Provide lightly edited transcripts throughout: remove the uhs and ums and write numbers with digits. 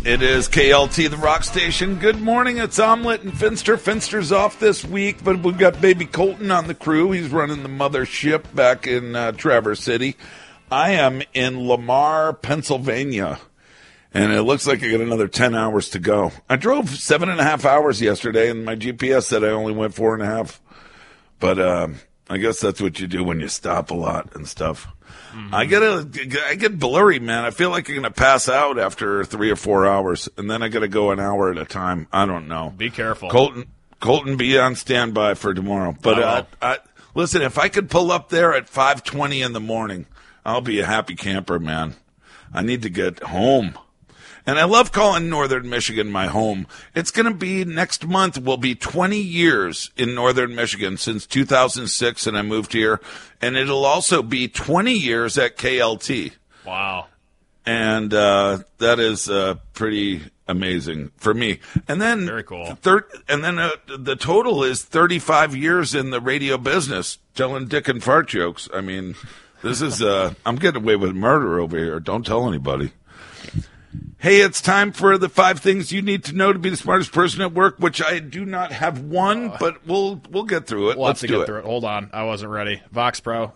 It is KLT, the rock station. Good morning. It's Omelette and Finster. Finster's off this week, but we've got baby Colton on the crew. He's running the mothership back in Traverse City. I am in Lamar, Pennsylvania, and it looks like I got another 10 hours to go. I drove 7.5 hours yesterday, and my GPS said I only went 4.5. But I guess that's what you do when you stop a lot and stuff. I get blurry, man. I feel like I'm going to pass out after 3 or 4 hours, and then I got to go an hour at a time. I don't know. Be careful. Colton, be on standby for tomorrow. But listen, if I could pull up there at 5:20 in the morning, I'll be a happy camper, man. I need to get home. And I love calling Northern Michigan my home. It's going to be, next month will be 20 years in Northern Michigan since 2006, and I moved here. And it'll also be 20 years at KLT. Wow. And that is pretty amazing for me. And then very cool. The total is 35 years in the radio business, telling dick and fart jokes. I mean, this is I'm getting away with murder over here. Don't tell anybody. Hey, it's time for the 5 things you need to know to be the smartest person at work, which I do not have one, but we'll get through it. Let's do it. Through it. Hold on. I wasn't ready. Vox Pro.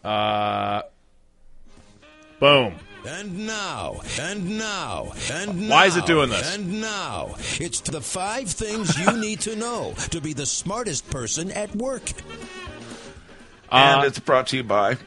Boom. And now. Why is it doing this? And now, it's the 5 things you need to know to be the smartest person at work. And it's brought to you by...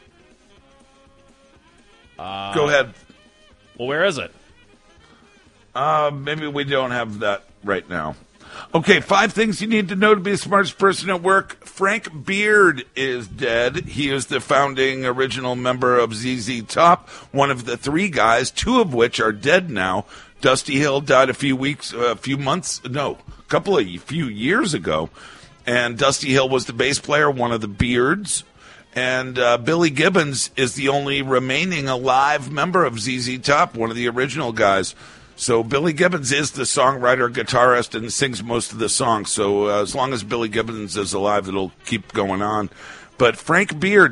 Go ahead. Well, where is it? Maybe we don't have that right now. Okay, 5 things you need to know to be the smartest person at work. Frank Beard is dead. He is the founding original member of ZZ Top, one of the 3 guys, 2 of which are dead now. Dusty Hill died a few years ago. And Dusty Hill was the bass player, one of the Beards. And Billy Gibbons is the only remaining alive member of ZZ Top, one of the original guys. So Billy Gibbons is the songwriter, guitarist, and sings most of the songs. So as long as Billy Gibbons is alive, it'll keep going on. But Frank Beard